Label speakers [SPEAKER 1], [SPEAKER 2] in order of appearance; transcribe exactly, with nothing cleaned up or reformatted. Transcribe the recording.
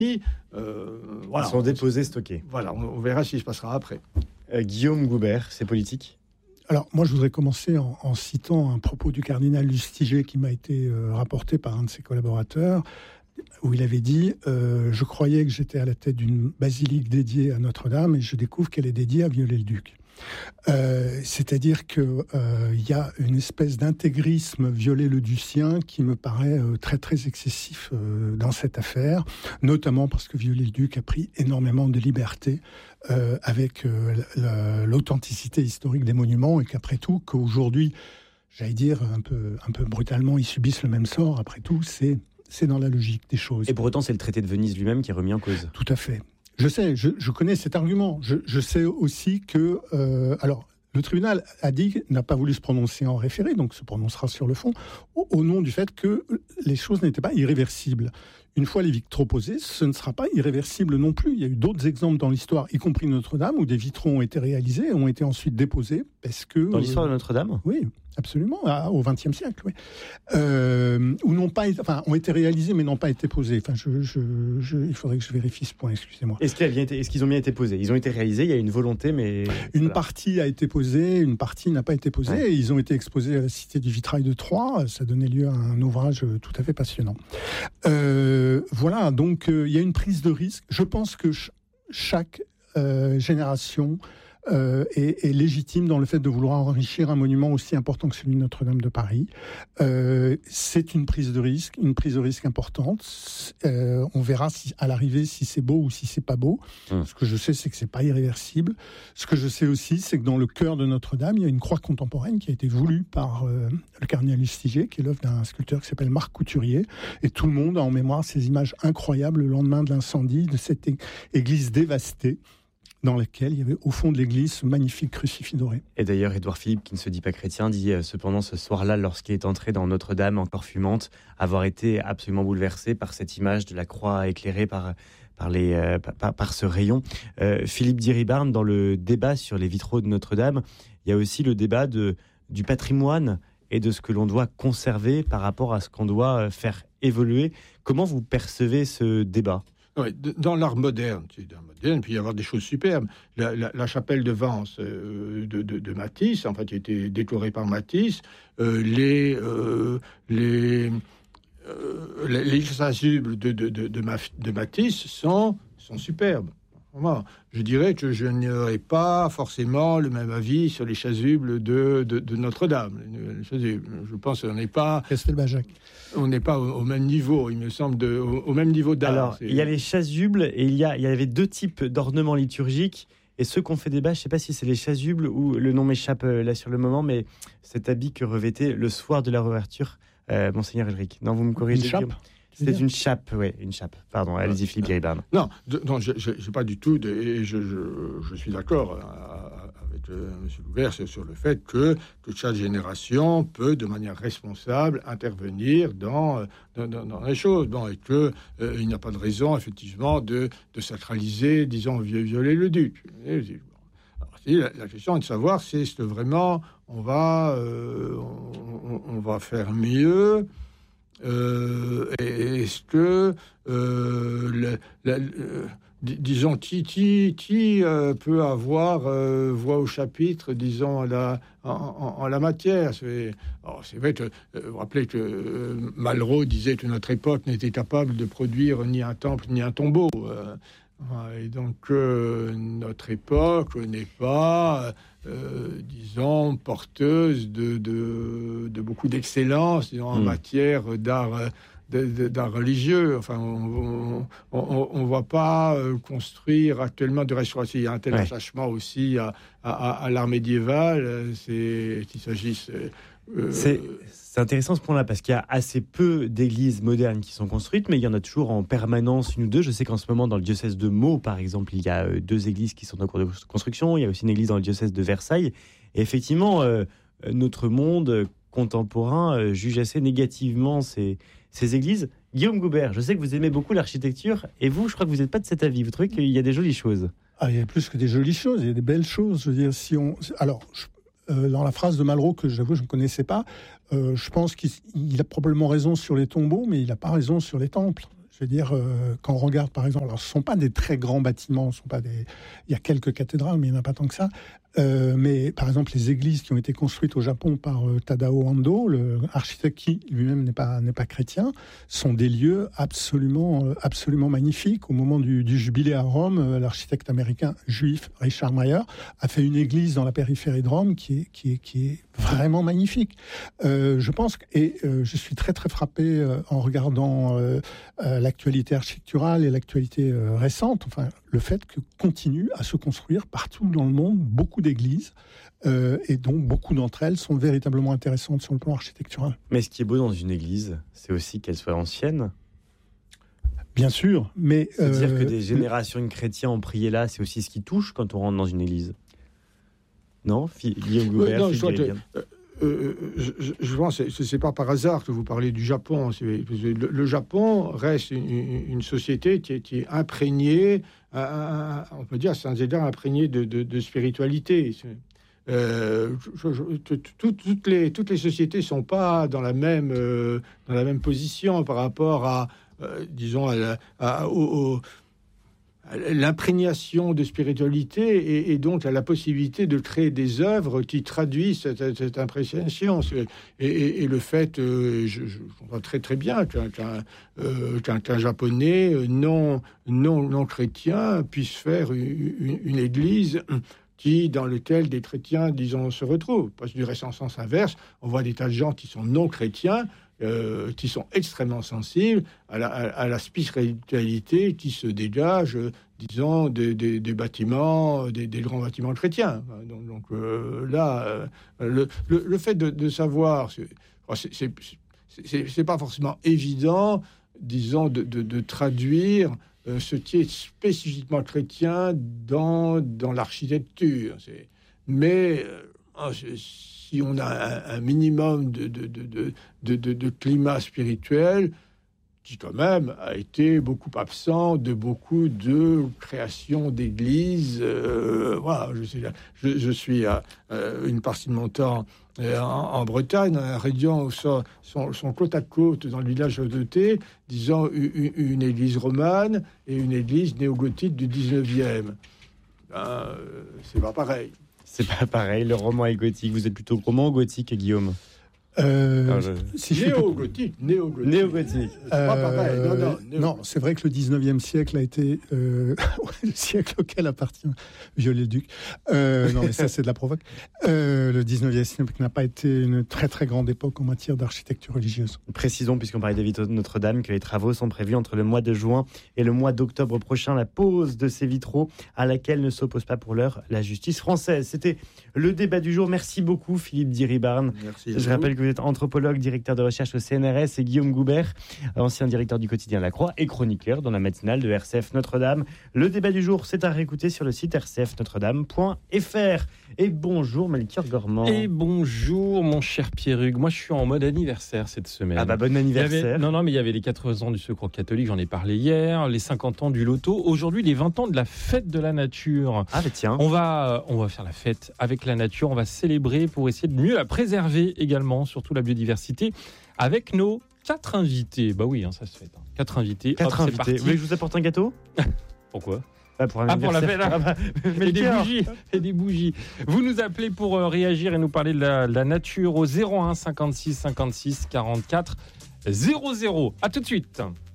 [SPEAKER 1] Euh, voilà,
[SPEAKER 2] Ils sont déposés, stockés.
[SPEAKER 1] Voilà, on, on verra ce qui se passera après.
[SPEAKER 2] Euh, Guillaume Goubert, c'est politique ?
[SPEAKER 3] Alors, moi, je voudrais commencer en, en citant un propos du cardinal Lustiger qui m'a été euh, rapporté par un de ses collaborateurs, où il avait dit euh, « Je croyais que j'étais à la tête d'une basilique dédiée à Notre-Dame et je découvre qu'elle est dédiée à Viollet-le-Duc. Euh, » C'est-à-dire qu'il euh, y a une espèce d'intégrisme viollet-le-ducien qui me paraît euh, très très excessif euh, dans cette affaire, notamment parce que Viollet-le-Duc a pris énormément de liberté euh, avec euh, l'authenticité historique des monuments et qu'après tout, qu'aujourd'hui, j'allais dire un peu, un peu brutalement, ils subissent le même sort, après tout, c'est... C'est dans la logique des choses.
[SPEAKER 2] Et pour autant, c'est le traité de Venise lui-même qui est remis en cause.
[SPEAKER 3] Tout à fait. Je sais, je, je connais cet argument. Je, je sais aussi que... Euh, alors, le tribunal a dit, n'a pas voulu se prononcer en référé, donc se prononcera sur le fond, au, au nom du fait que les choses n'étaient pas irréversibles. Une fois les vitraux posés, ce ne sera pas irréversible non plus. Il y a eu d'autres exemples dans l'histoire, y compris Notre-Dame, où des vitraux ont été réalisés et ont été ensuite déposés parce que...
[SPEAKER 2] Dans l'histoire de Notre-Dame ?
[SPEAKER 3] Oui, absolument, à, au vingtième siècle, oui. Euh, ou n'ont pas été, enfin, ont été réalisés mais n'ont pas été posés. Enfin, je, je, je, il faudrait que je vérifie ce point, excusez-moi.
[SPEAKER 2] Est-ce qu'ils, été, est-ce qu'ils ont bien été posés ? Ils ont été réalisés, il y a une volonté, mais...
[SPEAKER 3] Une
[SPEAKER 2] voilà.
[SPEAKER 3] partie a été posée, une partie n'a pas été posée, ouais. Et ils ont été exposés à la Cité du Vitrail de Troyes. Ça donnait lieu à un ouvrage tout à fait passionnant. Euh, voilà, donc il euh, y a une prise de risque. Je pense que ch- chaque euh, génération... Euh, est, est légitime dans le fait de vouloir enrichir un monument aussi important que celui de Notre-Dame de Paris. Euh, c'est une prise de risque, une prise de risque importante. Euh, on verra si, à l'arrivée si c'est beau ou si c'est pas beau. Mmh. Ce que je sais, c'est que c'est pas irréversible. Ce que je sais aussi, c'est que dans le cœur de Notre-Dame, il y a une croix contemporaine qui a été voulue par euh, le cardinal Lustiger, qui est l'œuvre d'un sculpteur qui s'appelle Marc Couturier. Et tout le monde a en mémoire ces images incroyables le lendemain de l'incendie de cette é- église dévastée, dans laquelle il y avait au fond de l'église ce magnifique crucifix doré.
[SPEAKER 2] Et d'ailleurs, Édouard Philippe, qui ne se dit pas chrétien, dit euh, cependant ce soir-là, lorsqu'il est entré dans Notre-Dame, encore fumante, avoir été absolument bouleversé par cette image de la croix éclairée par, par, les, euh, par, par ce rayon. Euh, Philippe Diribarne, dans le débat sur les vitraux de Notre-Dame, il y a aussi le débat de, du patrimoine et de ce que l'on doit conserver par rapport à ce qu'on doit faire évoluer. Comment vous percevez ce débat ?
[SPEAKER 1] Oui, dans l'art moderne, l'art moderne, il peut y avoir des choses superbes. La, la, la chapelle de Vence euh, de, de, de Matisse, en fait, qui a été décorée par Matisse, euh, les, euh, les, euh, les, les chasubles de, de, de, de, de Matisse sont, sont superbes. Moi, je dirais que je n'aurais pas forcément le même avis sur les chasubles de, de, de Notre-Dame. Les chasubles, je pense qu'on n'est pas...
[SPEAKER 3] Castelbajac.
[SPEAKER 1] On n'est pas au, au même niveau, il me semble, de, au, au même niveau d'art.
[SPEAKER 2] Alors, c'est... il y a les chasubles et il y, a, il y avait deux types d'ornements liturgiques. Et ceux qu'on fait débat, je ne sais pas si c'est les chasubles ou le nom m'échappe là sur le moment, mais cet habit que revêtait le soir de la réouverture, euh, Monseigneur Ulrich. Non, vous me corrigez.
[SPEAKER 3] Une chape.
[SPEAKER 2] C'est une chape, oui, une chape. Pardon, allez-y, Philippe Diribarne.
[SPEAKER 1] Non, de, non, je n'ai pas du tout, de, et je, je, je suis d'accord avec euh, M. Goubert sur, sur le fait que toute chaque génération peut, de manière responsable, intervenir dans, dans, dans, dans les choses. Bon, et qu'il euh, n'y a pas de raison, effectivement, de, de sacraliser, disons, Viollet-le-Duc. Alors, si, la, la question est de savoir si est-ce que vraiment on va, euh, on, on va faire mieux. Euh, est-ce que, euh, la, la, euh, disons, qui, qui, qui euh, peut avoir euh, voix au chapitre, disons, la, en, en, en la matière. C'est, alors, c'est vrai que, euh, vous rappelez que euh, Malraux disait que notre époque n'était capable de produire ni un temple ni un tombeau. Euh, et donc, euh, notre époque n'est pas... Euh, disons, porteuse de, de, de beaucoup d'excellence, disons, en mmh. matière d'art, de, de, d'art religieux. Enfin, on ne va pas euh, construire actuellement de restauration. Il y a un tel ouais. attachement aussi à, à, à l'art médiéval. C'est, qu'il s'agisse... Euh,
[SPEAKER 2] c'est, c'est intéressant ce point-là, parce qu'il y a assez peu d'églises modernes qui sont construites, mais il y en a toujours en permanence une ou deux. Je sais qu'en ce moment, dans le diocèse de Meaux, par exemple, il y a deux églises qui sont en cours de construction. Il y a aussi une église dans le diocèse de Versailles. Et effectivement, euh, notre monde contemporain euh, juge assez négativement ces, ces églises. Guillaume Goubert, je sais que vous aimez beaucoup l'architecture, et vous, je crois que vous n'êtes pas de cet avis. Vous trouvez qu'il y a des jolies choses ?
[SPEAKER 3] Ah, il y a plus que des jolies choses, il y a des belles choses. Je veux dire, si on... Alors... Je... Euh, dans la phrase de Malraux, que j'avoue je ne connaissais pas, euh, je pense qu'il il a probablement raison sur les tombeaux, mais il n'a pas raison sur les temples. Je Je veux dire, euh, quand on regarde, par exemple, alors ce ne sont pas des très grands bâtiments, ce sont pas des... il y a quelques cathédrales, mais il n'y en a pas tant que ça. Euh, mais par exemple, les églises qui ont été construites au Japon par euh, Tadao Ando, l'architecte qui lui-même n'est pas, n'est pas chrétien, sont des lieux absolument, euh, absolument magnifiques. Au moment du, du jubilé à Rome, euh, l'architecte américain juif Richard Mayer a fait une église dans la périphérie de Rome qui est, qui est, qui est vraiment magnifique. Euh, je pense que, et euh, je suis très très frappé euh, en regardant euh, euh, l'actualité architecturale et l'actualité euh, récente, enfin le fait que continue à se construire partout dans le monde beaucoup d'églises euh, et dont beaucoup d'entre elles sont véritablement intéressantes sur le plan architectural.
[SPEAKER 2] Mais ce qui est beau dans une église, c'est aussi qu'elle soit ancienne.
[SPEAKER 3] Bien sûr, mais...
[SPEAKER 2] C'est-à-dire
[SPEAKER 3] euh,
[SPEAKER 2] que des générations de chrétiens ont prié là, c'est aussi ce qui touche quand on rentre dans une église. Non, Guillaume Goubert,
[SPEAKER 1] non, je, que, euh, euh, je, je pense que ce n'est pas par hasard que vous parlez du Japon. Le, le Japon reste une, une société qui est, qui est imprégnée, euh, on peut dire sans égard imprégnée de, de, de spiritualité. Euh, je, je, tout, toutes, les, toutes les sociétés ne sont pas dans la même, euh, dans la même position par rapport à, euh, disons, à, la, à, au, au l'imprégnation de spiritualité et, et donc à la possibilité de créer des œuvres qui traduisent cette, cette imprégnation. Et, et, et le fait, euh, je, je vois très très bien qu'un, qu'un, euh, qu'un, qu'un japonais non, non, non chrétien puisse faire une, une, une église qui, dans lequel des chrétiens, disons, se retrouvent. Parce que du reste, en sens inverse, on voit des tas de gens qui sont non chrétiens, Euh, qui sont extrêmement sensibles à la, à, à la spiritualité qui se dégage, euh, disons, des, des, des bâtiments, des, des grands bâtiments chrétiens. Donc, donc euh, là, euh, le, le, le fait de, de savoir, c'est, c'est, c'est, c'est pas forcément évident, disons, de, de, de traduire euh, ce qui est spécifiquement chrétien dans, dans l'architecture. C'est, mais euh, c'est, si on a un, un minimum de, de, de, de, de, de climat spirituel, qui quand même a été beaucoup absent de beaucoup de créations d'églises. Euh, voilà, je suis, je, je suis à euh, une partie de mon temps euh, en, en Bretagne, dans la région où sont, sont, sont côte à côte, dans le village de Thé, disons une, une église romane et une église néogothique du dix-neuvième. Ben, c'est pas pareil.
[SPEAKER 2] C'est pas pareil, le roman est gothique. Vous êtes plutôt roman ou gothique, Guillaume?
[SPEAKER 3] Euh,
[SPEAKER 2] Alors, je...
[SPEAKER 3] si
[SPEAKER 1] néo-gothique, néo-gothique.
[SPEAKER 2] Néo-gothique.
[SPEAKER 1] C'est pas pareil. Non, non,
[SPEAKER 3] non, c'est vrai que le dix-neuvième siècle a été euh, le siècle auquel appartient Viollet-le-Duc. Euh, non, mais ça, c'est de la provoque. Euh, le dix-neuvième siècle n'a pas été une très très grande époque en matière d'architecture religieuse.
[SPEAKER 2] Précisons, puisqu'on parlait des vitraux de Notre-Dame, que les travaux sont prévus entre le mois de juin et le mois d'octobre prochain. La pose de ces vitraux à laquelle ne s'oppose pas pour l'heure la justice française. C'était le débat du jour. Merci beaucoup, Philippe Diribarne.
[SPEAKER 1] Merci.
[SPEAKER 2] Je rappelle que vous êtes anthropologue, directeur de recherche au C N R S, et Guillaume Goubert, ancien directeur du quotidien La Croix et chroniqueur dans la matinale de R C F Notre-Dame. Le débat du jour, c'est à réécouter sur le site r c f notre dame point f r. Et bonjour Melchior Gormand.
[SPEAKER 4] Et bonjour mon cher Pierre-Hugues. Moi je suis en mode anniversaire cette semaine.
[SPEAKER 2] Ah bah bon anniversaire.
[SPEAKER 4] Avait, non non mais il y avait les quatre-vingts ans du Secours catholique, j'en ai parlé hier, les cinquante ans du loto, aujourd'hui les vingt ans de la fête de la nature.
[SPEAKER 2] Ah bah tiens.
[SPEAKER 4] On va, on va faire la fête avec la nature, on va célébrer pour essayer de mieux la préserver également, surtout la biodiversité, avec nos quatre invités. Bah oui, hein, ça se fait. Hein. Quatre invités.
[SPEAKER 2] Quatre
[SPEAKER 4] Hop,
[SPEAKER 2] invités. Vous voulez que je vous apporte un gâteau?
[SPEAKER 4] Pourquoi?
[SPEAKER 2] Ah, pour,
[SPEAKER 4] ah, pour la fête,
[SPEAKER 2] ah, bah,
[SPEAKER 4] et des bougies, et des bougies. Vous nous appelez pour euh, réagir et nous parler de la, de la nature au zéro un cinquante-six cinquante-six quarante-quatre zéro zéro. À tout de suite.